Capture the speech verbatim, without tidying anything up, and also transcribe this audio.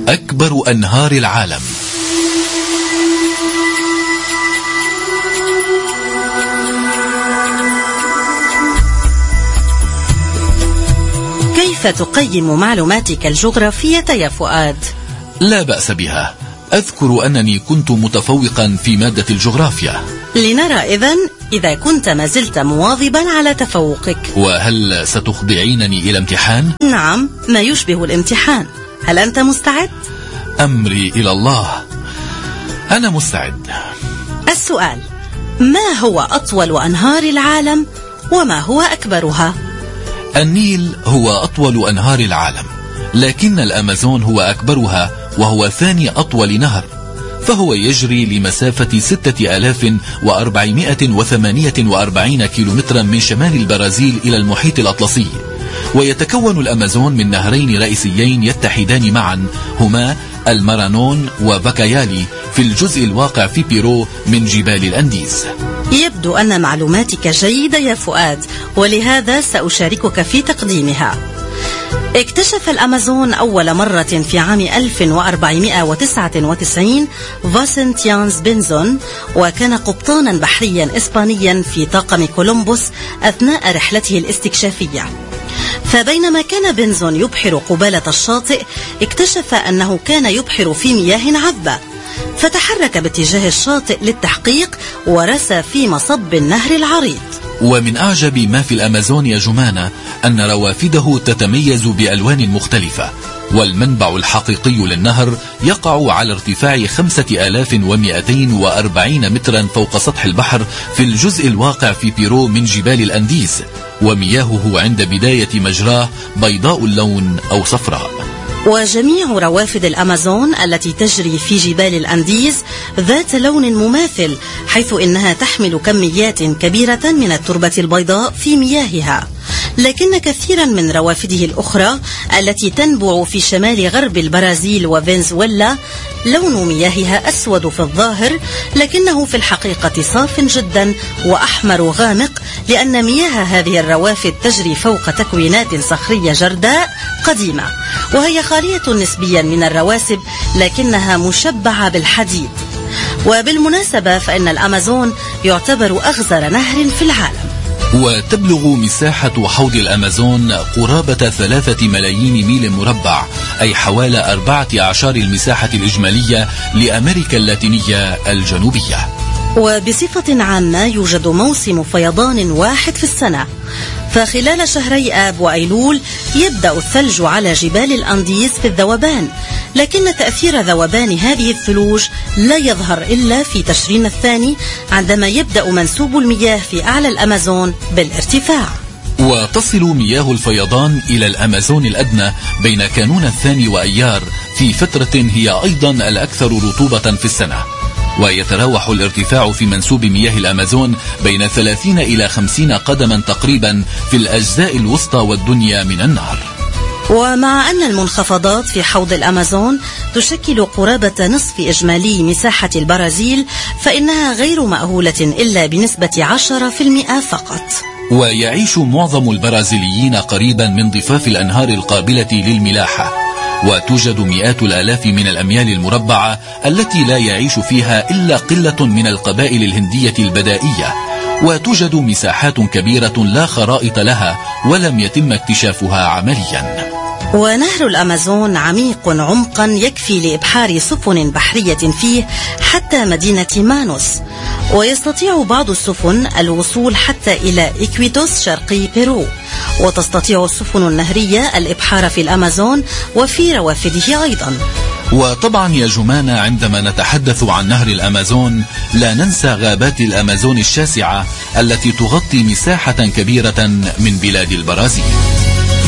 أكبر أنهار العالم. كيف تقيم معلوماتك الجغرافية يا فؤاد؟ لا بأس بها، أذكر أنني كنت متفوقا في مادة الجغرافيا. لنرى إذن إذا كنت ما زلت مواظبا على تفوقك. وهل ستخضعينني إلى امتحان؟ نعم، ما يشبه الامتحان. هل أنت مستعد؟ أمري إلى الله، أنا مستعد. السؤال: ما هو أطول أنهار العالم وما هو أكبرها؟ النيل هو أطول أنهار العالم، لكن الأمازون هو أكبرها وهو ثاني أطول نهر، فهو يجري لمسافة ستة آلاف وأربعمائة وثمانية وأربعين كيلومترا من شمال البرازيل إلى المحيط الأطلسي. ويتكون الأمازون من نهرين رئيسيين يتحدان معا، هما المارانون وباكايالي، في الجزء الواقع في بيرو من جبال الأنديز. يبدو أن معلوماتك جيدة يا فؤاد، ولهذا سأشاركك في تقديمها. اكتشف الأمازون أول مرة في عام ألف وأربعمائة وتسعة وتسعين فاسنتيانز بنزون، وكان قبطانا بحريا إسبانيا في طاقم كولومبوس أثناء رحلته الاستكشافية. فبينما كان بنزون يبحر قبالة الشاطئ، اكتشف أنه كان يبحر في مياه عذبة، فتحرك باتجاه الشاطئ للتحقيق ورسى في مصب النهر العريض. ومن أعجب ما في الأمازون يا جمانة أن روافده تتميز بألوان مختلفة، والمنبع الحقيقي للنهر يقع على ارتفاع خمسة آلاف ومائتين وأربعين مترا فوق سطح البحر في الجزء الواقع في بيرو من جبال الأنديز، ومياهه عند بداية مجراه بيضاء اللون أو صفراء. وجميع روافد الأمازون التي تجري في جبال الأنديز ذات لون مماثل، حيث إنها تحمل كميات كبيرة من التربة البيضاء في مياهها. لكن كثيرا من روافده الأخرى التي تنبع في شمال غرب البرازيل وفنزويلا لون مياهها أسود في الظاهر، لكنه في الحقيقة صاف جدا وأحمر غامق، لأن مياه هذه الروافد تجري فوق تكوينات صخرية جرداء قديمة، وهي خالية نسبيا من الرواسب لكنها مشبعة بالحديد. وبالمناسبة فإن الأمازون يعتبر أغزر نهر في العالم، وتبلغ مساحة حوض الأمازون قرابة ثلاثة ملايين ميل مربع، أي حوالي أربعة أعشار المساحة الإجمالية لأمريكا اللاتينية الجنوبية. وبصفة عامة يوجد موسم فيضان واحد في السنة، فخلال شهري آب وأيلول يبدأ الثلج على جبال الأنديز في الذوبان، لكن تأثير ذوبان هذه الثلوج لا يظهر إلا في تشرين الثاني، عندما يبدأ منسوب المياه في أعلى الأمازون بالارتفاع. وتصل مياه الفيضان إلى الأمازون الأدنى بين كانون الثاني وأيار، في فترة هي أيضا الأكثر رطوبة في السنة. ويتراوح الارتفاع في منسوب مياه الأمازون بين ثلاثين إلى خمسين قدما تقريبا في الأجزاء الوسطى والدنيا من النهر. ومع أن المنخفضات في حوض الأمازون تشكل قرابة نصف إجمالي مساحة البرازيل، فإنها غير مأهولة إلا بنسبة عشرة بالمئة فقط. ويعيش معظم البرازيليين قريبا من ضفاف الأنهار القابلة للملاحة، وتوجد مئات الآلاف من الأميال المربعة التي لا يعيش فيها إلا قلة من القبائل الهندية البدائية، وتوجد مساحات كبيرة لا خرائط لها ولم يتم اكتشافها عمليا. ونهر الأمازون عميق عمقا يكفي لإبحار سفن بحرية فيه حتى مدينة مانوس، ويستطيع بعض السفن الوصول حتى إلى إكويتوس شرقي بيرو، وتستطيع السفن النهرية الإبحار في الأمازون وفي روافده أيضا. وطبعا يا جمانة عندما نتحدث عن نهر الأمازون لا ننسى غابات الأمازون الشاسعة التي تغطي مساحة كبيرة من بلاد البرازيل.